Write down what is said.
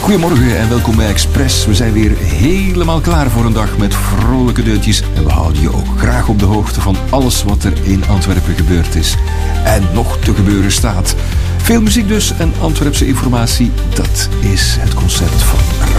Goedemorgen en welkom bij Express. We zijn weer helemaal klaar voor een dag met vrolijke deuntjes. En we houden je ook graag op de hoogte van alles wat er in Antwerpen gebeurd is. En nog te gebeuren staat. Veel muziek dus en Antwerpse informatie. Dat is het concept van